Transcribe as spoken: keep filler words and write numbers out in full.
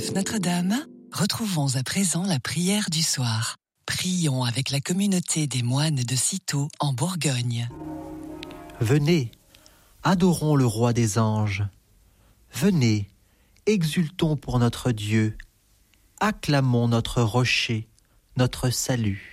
Sainte Notre-Dame, retrouvons à présent la prière du soir. Prions avec la communauté des moines de Cîteaux en Bourgogne. Venez, adorons le roi des anges. Venez, exultons pour notre Dieu. Acclamons notre rocher, notre salut.